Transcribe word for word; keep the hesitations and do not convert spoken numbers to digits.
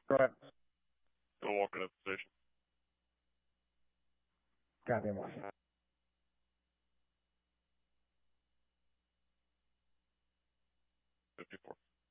Correct. Still walking up the station. Copy, boss. fifty-four.